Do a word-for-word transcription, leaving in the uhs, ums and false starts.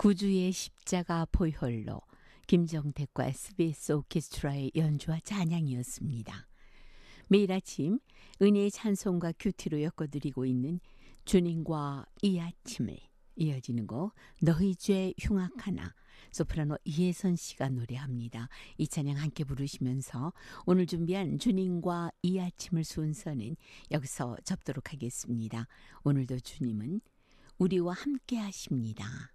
구주의 십자가 보혈로 김정택과 에스비에스 오케스트라의 연주와 찬양이었습니다. 매일 아침 은혜의 찬송과 큐티로 엮어드리고 있는 주님과 이 아침을 이어지는 곡 너희 죄 흉악하나 소프라노 이혜선 씨가 노래합니다. 이 찬양 함께 부르시면서 오늘 준비한 주님과 이 아침을 순서는 여기서 접도록 하겠습니다. 오늘도 주님은 우리와 함께 하십니다.